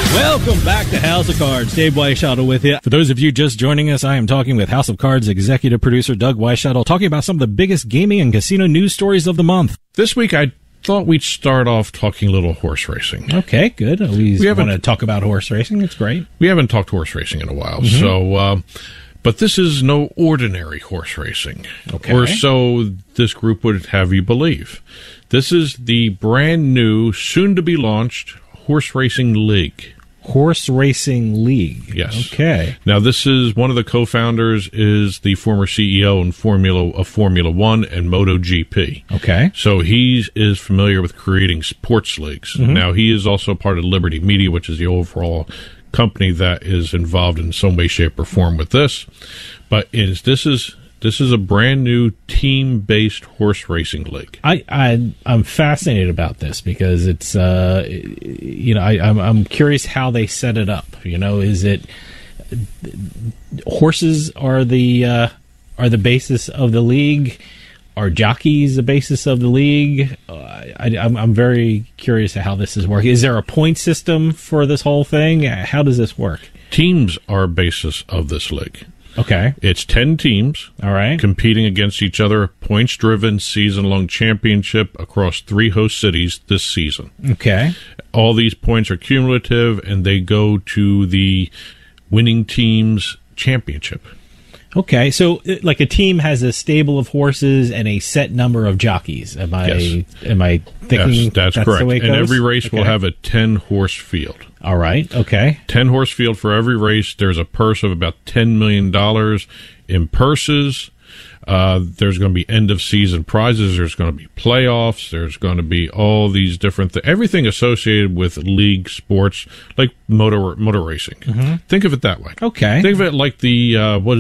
Welcome back to House of Cards. Dave Weishottle with you. For those of you just joining us, I am talking with House of Cards executive producer Doug Weishottle, talking about some of the biggest gaming and casino news stories of the month. This week, I thought we'd start off talking a little horse racing. Okay, good. We want to talk about horse racing. It's great. We haven't talked horse racing in a while, so... but this is no ordinary horse racing, or so this group would have you believe. This is the brand new, soon-to-be-launched Horse Racing League. Horse Racing League. Yes. Okay. Now, this is one of the co-founders is the former CEO of Formula One and MotoGP. Okay. So he is familiar with creating sports leagues. Now, he is also part of Liberty Media, which is the overall company that is involved in some way, shape, or form with this. But this is a brand new team-based horse racing league. I'm fascinated about this because it's I'm curious how they set it up. Is it horses are the basis of the league? Are jockeys the basis of the league? I'm very curious how this is working. Is there a point system for this whole thing? How does this work? Teams are a basis of this league. Okay. It's 10 teams. All right. Competing against each other, points-driven, season-long championship across 3 host cities this season. Okay. All these points are cumulative, and they go to the winning team's championship. Okay, so like a team has a stable of horses and a set number of jockeys. Am I thinking yes, that's correct? The way it and goes? Every race will have a 10-horse field. All right, okay. 10-horse field for every race. There's a purse of about $10 million in purses. There's going to be end-of-season prizes. There's going to be playoffs. There's going to be all these different things. Everything associated with league sports, like motor racing. Think of it that way. Okay. Think of it like the,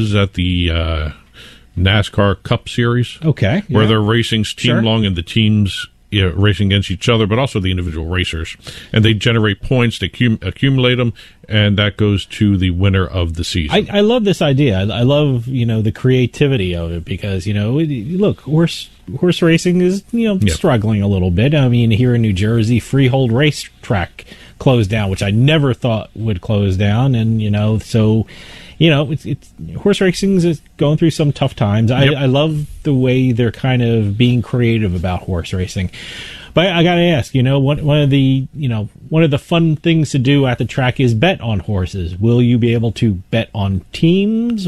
the NASCAR Cup Series. Okay. Where they're racing team-long and the teams racing against each other, but also the individual racers. And they generate points, they accumulate them, and that goes to the winner of the season. I love this idea. I love, the creativity of it because, look, horse racing is, struggling a little bit. I mean, here in New Jersey, Freehold Racetrack closed down, which I never thought would close down. And, so... it's horse racing is going through some tough times. I love the way they're kind of being creative about horse racing. But I got to ask, one of the fun things to do at the track is bet on horses. Will you be able to bet on teams?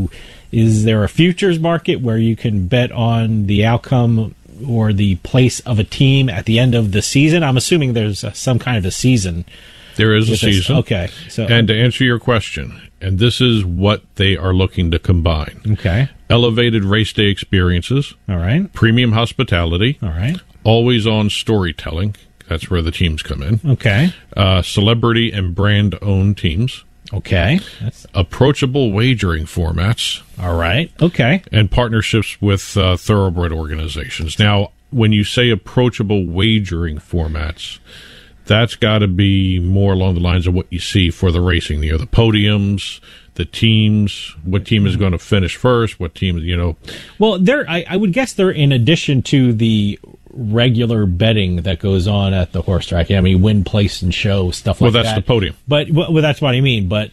Is there a futures market where you can bet on the outcome or the place of a team at the end of the season? I'm assuming there's some kind of a season. There is a season. Okay. And to answer your question, and this is what they are looking to combine. Okay. Elevated race day experiences. All right. Premium hospitality. All right. Always-on storytelling. That's where the teams come in. Okay. Celebrity and brand-owned teams. Okay. Approachable wagering formats. All right. Okay. And partnerships with thoroughbred organizations. Now, when you say approachable wagering formats, that's got to be more along the lines of what you see for the racing. The podiums, the teams, what team is going to finish first, what team, Well, I would guess they're in addition to the regular betting that goes on at the horse track. I mean, win, place, and show, stuff like that. Well, that's the podium. But that's what I mean. But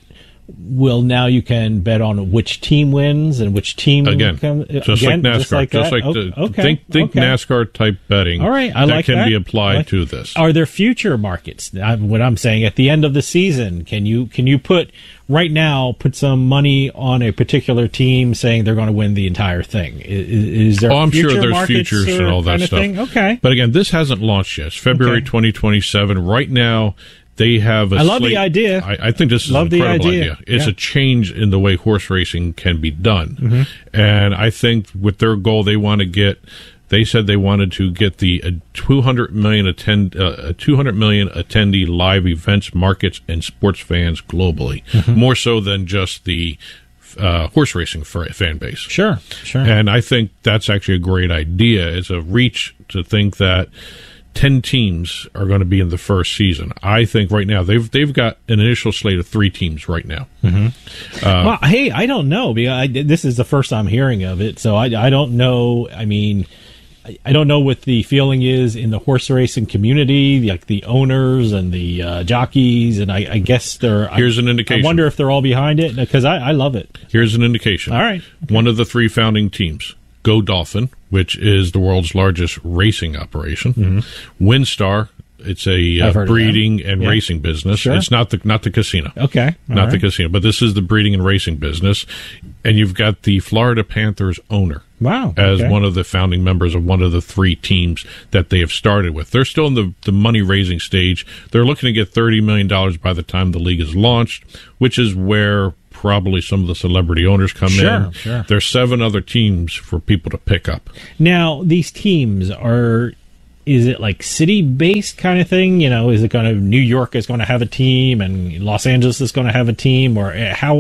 now you can bet on which team wins and which team like NASCAR. Think NASCAR type betting. All right, that can be applied to this. Are there future markets? What I'm saying, at the end of the season, can you put some money on a particular team, saying they're going to win the entire thing? Is there? I'm sure there's futures and all that stuff. Okay, but again, this hasn't launched yet. It's February 2027. Right now, they have a I love the idea. I think this is an incredible idea. It's a change in the way horse racing can be done. And I think with their goal, they said they wanted to get the 200 million attendee live events, markets, and sports fans globally, more so than just the horse racing fan base. Sure. And I think that's actually a great idea. It's a reach to think that 10 teams are going to be in the first season. I think right now they've got an initial slate of 3 teams right now. Well, hey, I don't know, because this is the first I'm hearing of it, so I don't know. I mean, I don't know what the feeling is in the horse racing community, like the owners and the jockeys, and I guess Here's an indication. I wonder if they're all behind it, because I love it. Here's an indication. All right. One of the 3 founding teams, Godolphin, which is the world's largest racing operation. Mm-hmm. WinStar, it's a breeding and racing business. Sure. It's not the casino. Okay. Not the casino, but this is the breeding and racing business. And you've got the Florida Panthers owner. Wow. As one of the founding members of one of the 3 teams that they have started with. They're still in the money-raising stage. They're looking to get $30 million by the time the league is launched, which is where probably some of the celebrity owners come in. Sure. There's 7 other teams for people to pick up. Now, these teams is it like city-based kind of thing? You know, is it going to New York is going to have a team and Los Angeles is going to have a team, or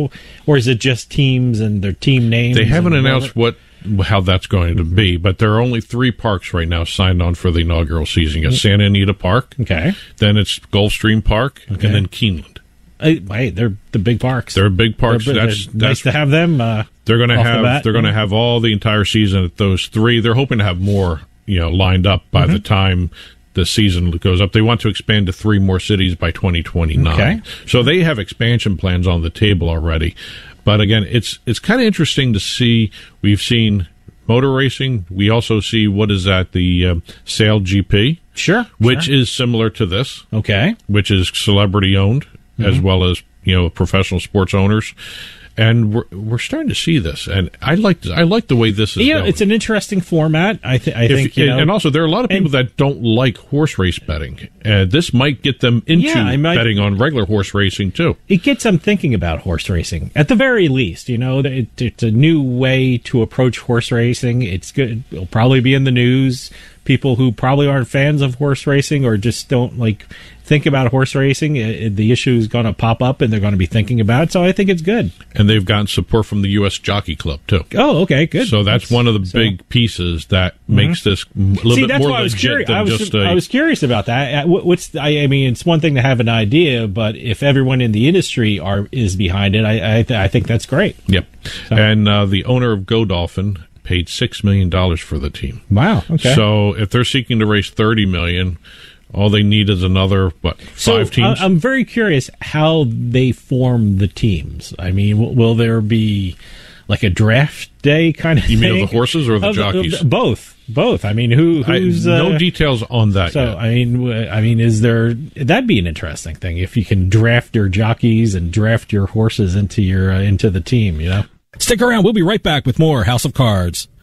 is it just teams and their team names? They haven't announced how that's going to be, but there are only 3 parks right now signed on for the inaugural season. You got Santa Anita Park, then it's Gulfstream Park, and then Keeneland. Hey, they're the big parks. They're big parks. That's nice to have them. They're going to have all the entire season at those 3. They're hoping to have more, lined up by the time the season goes up. They want to expand to 3 more cities by 2029. Okay. So they have expansion plans on the table already. But again, it's kind of interesting to see. We've seen motor racing. We also see, what is that, the Sail GP? Sure. Which is similar to this. Okay. Which is celebrity owned, as well as, professional sports owners. And we're starting to see this, and I like the way this is going. It's an interesting format. I think, and also there are a lot of people that don't like horse race betting. This might get them into betting on regular horse racing too. It gets them thinking about horse racing at the very least. It's a new way to approach horse racing. It's good. It'll probably be in the news. People who probably aren't fans of horse racing or just don't think about horse racing, the issue is going to pop up and they're going to be thinking about it. So I think it's good. And they've gotten support from the U.S. Jockey Club too. Oh, okay, good. So that's one of the big pieces that makes this a little bit more legit than just a... I was curious about that. It's one thing to have an idea, but if everyone in the industry is behind it, I think that's great. Yep. So. And the owner of Godolphin paid $6 million for the team. Wow. Okay. So if they're seeking to raise $30 million, all they need is another 5 teams. I'm very curious how they form the teams. I mean, will there be like a draft day kind of thing? You mean of the horses or the jockeys? Both. I mean, who's no details on that. So yet. I mean, is there? That'd be an interesting thing if you can draft your jockeys and draft your horses into the team. Stick around. We'll be right back with more House of Cards.